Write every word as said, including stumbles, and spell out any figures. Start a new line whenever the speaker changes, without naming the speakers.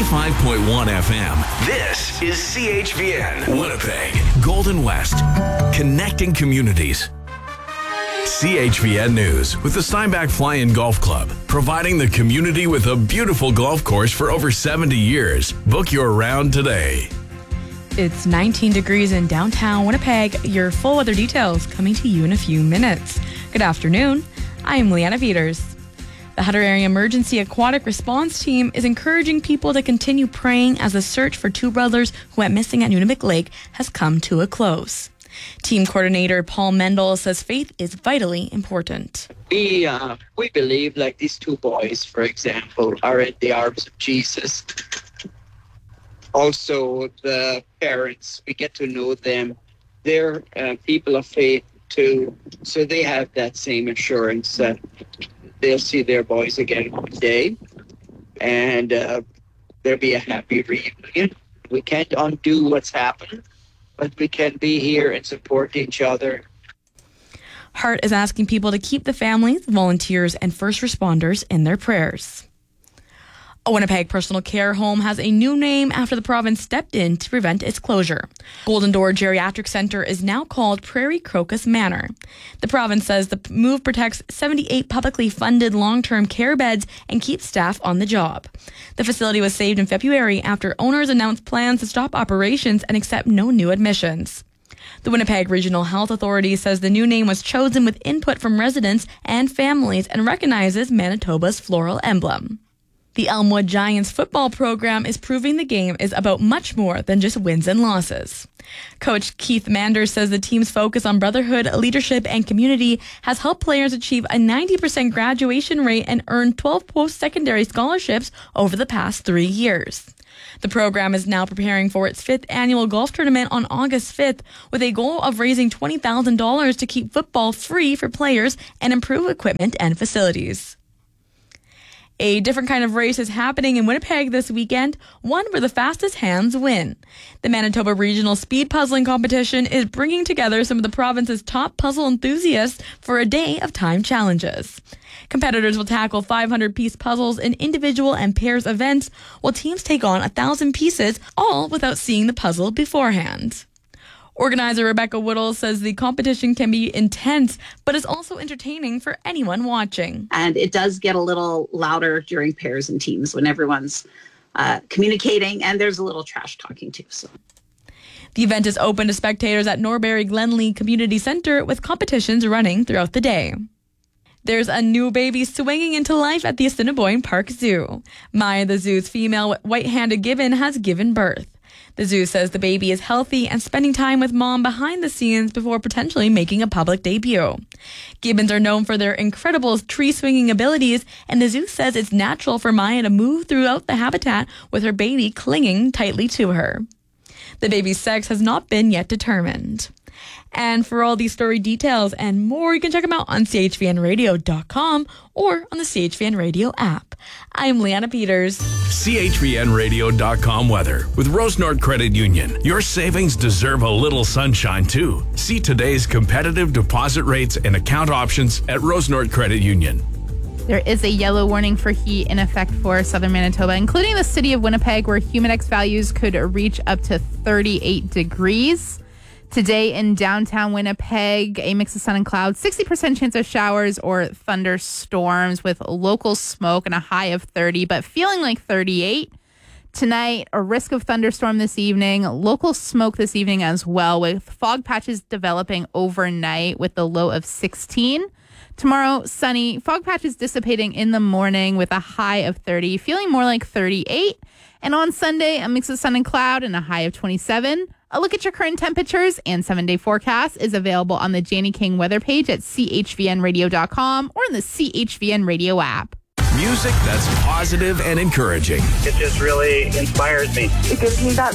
eighty-five point one F M. This is C H V N, Winnipeg, Golden West, connecting communities. C H V N News with the Steinbach Fly-In Golf Club, providing the community with a beautiful golf course for over seventy years. Book your round today.
It's nineteen degrees in downtown Winnipeg. Your full weather details coming to you in a few minutes. Good afternoon. I'm Leanna Peters. The Hutter Area Emergency Aquatic Response Team is encouraging people to continue praying as the search for two brothers who went missing at Nunavik Lake has come to a close. Team coordinator Paul Mendel says faith is vitally important.
We uh, we believe, like these two boys, for example, are in the arms of Jesus. Also, the parents, we get to know them. They're uh, people of faith too, so they have that same assurance that they'll see their boys again one day, and uh, there'll be a happy reunion. We can't undo what's happened, but we can be here and support each other.
Hart is asking people to keep the families, volunteers, and first responders in their prayers. A Winnipeg personal care home has a new name after the province stepped in to prevent its closure. Golden Door Geriatric Center is now called Prairie Crocus Manor. The province says the move protects seventy-eight publicly funded long-term care beds and keeps staff on the job. The facility was saved in February after owners announced plans to stop operations and accept no new admissions. The Winnipeg Regional Health Authority says the new name was chosen with input from residents and families and recognizes Manitoba's floral emblem. The Elmwood Giants football program is proving the game is about much more than just wins and losses. Coach Keith Manders says the team's focus on brotherhood, leadership, and community has helped players achieve a ninety percent graduation rate and earn twelve post-secondary scholarships over the past three years. The program is now preparing for its fifth annual golf tournament on August fifth, with a goal of raising twenty thousand dollars to keep football free for players and improve equipment and facilities. A different kind of race is happening in Winnipeg this weekend, one where the fastest hands win. The Manitoba Regional Speed Puzzling Competition is bringing together some of the province's top puzzle enthusiasts for a day of time challenges. Competitors will tackle five hundred piece puzzles in individual and pairs events, while teams take on one thousand pieces, all without seeing the puzzle beforehand. Organizer Rebecca Woodall says the competition can be intense, but is also entertaining for anyone watching.
And it does get a little louder during pairs and teams when everyone's uh, communicating, and there's a little trash talking too. So.
The event is open to spectators at Norbury Glenlee Community Centre, with competitions running throughout the day. There's a new baby swinging into life at the Assiniboine Park Zoo. Maya, the zoo's female white-handed gibbon, has given birth. The zoo says the baby is healthy and spending time with mom behind the scenes before potentially making a public debut. Gibbons are known for their incredible tree-swinging abilities, and the zoo says it's natural for Maya to move throughout the habitat with her baby clinging tightly to her. The baby's sex has not been yet determined. And for all these story details and more, you can check them out on C H V N radio dot com or on the C H V N Radio app. I'm Leanna Peters.
C H V N radio dot com weather with Rose North Credit Union. Your savings deserve a little sunshine too. See today's competitive deposit rates and account options at Rose North Credit Union.
There is a yellow warning for heat in effect for southern Manitoba, including the city of Winnipeg, where humidex values could reach up to thirty-eight degrees. Today in downtown Winnipeg, a mix of sun and clouds, sixty percent chance of showers or thunderstorms with local smoke and a high of thirty, but feeling like thirty-eight. Tonight, a risk of thunderstorm this evening, local smoke this evening as well, with fog patches developing overnight with the low of sixteen. Tomorrow, sunny, fog patches dissipating in the morning with a high of thirty, feeling more like thirty-eight. And on Sunday, a mix of sun and cloud and a high of twenty-seven. A look at your current temperatures and seven-day forecast is available on the Janie King weather page at C H V N radio dot com or in the C H V N Radio app.
Music that's positive and encouraging.
It just really inspires me.
It gives me that